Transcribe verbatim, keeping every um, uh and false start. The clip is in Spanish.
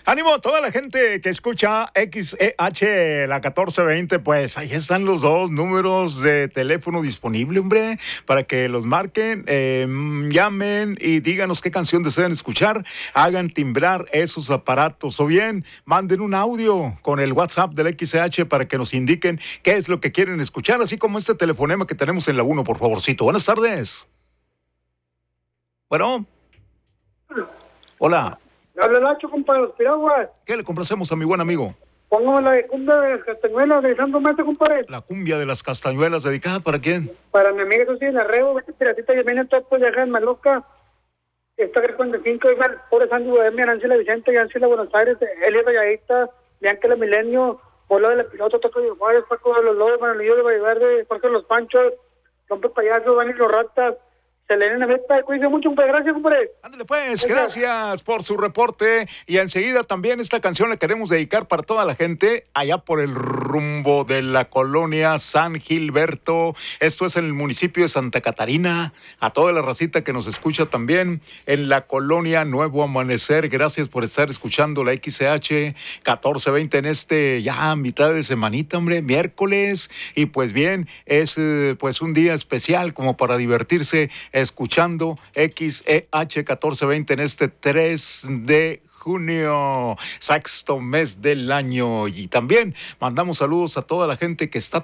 Ánimo, toda la gente que escucha X E H, la catorce veinte, pues ahí están los dos números de teléfono disponible, hombre, para que los marquen, eh, llamen y díganos qué canción desean escuchar, hagan timbrar esos aparatos o bien manden un audio con el WhatsApp del X E H para que nos indiquen qué es lo que quieren escuchar, así como este telefonema que tenemos en la uno, por favorcito. Buenas tardes. Bueno. Hola. Habla Nacho, compa, de los piraguas. ¿Qué le complacemos a mi buen amigo? Pongo la cumbia de las castañuelas de Santo Mete, compadre. La cumbia de las castañuelas, ¿dedicada para quién? Para mi amiga Susi de Arreo, vete piratita, y viene todo pues de Maloca. Está cincuenta y cinco, igual, pobre Sandy Bohemia, Nancy La Vicente, Nancy La Buenos Aires, Elia Valladita, Bianca La Milenio, Bola de la Piloto, Toco de Juárez, Paco de los Lobos, Manolillo de Valverde, Jorge de los Panchos, Rompe Payaso, Dani Los Ratas, Selena Naveta. Cuídense mucho, compadre. Gracias, compadre. Ándale pues, gracias por su reporte. Y enseguida también esta canción la queremos dedicar para toda la gente allá por el rumbo de la colonia San Gilberto. Esto es en el municipio de Santa Catarina. A toda la racita que nos escucha también en la colonia Nuevo Amanecer. Gracias por estar escuchando la X E H catorce veinte en este ya mitad de semanita, hombre, miércoles. Y pues bien, es eh, pues un día especial como para divertirse escuchando X E H catorce veinte en este tres de junio, sexto mes del año. Y también mandamos saludos a toda la gente que está